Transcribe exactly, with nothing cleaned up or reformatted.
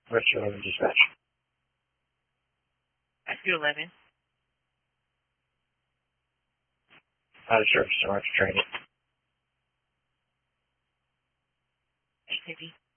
Rescue eleven dispatch. Rescue eleven. Out of service, I'm training. Activity.